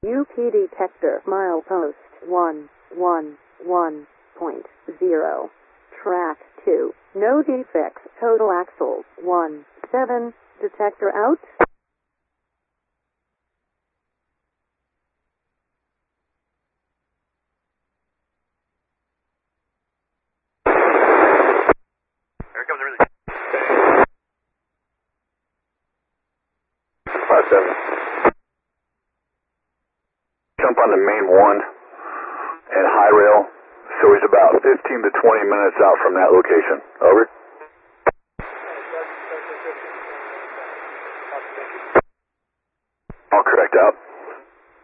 UP detector milepost 111.0. Track 2. No defects. Total axle 17. Detector out. Here comes everything. 5-7. Jump on the main one at high rail, so he's about 15 to 20 minutes out from that location. Over. All correct out.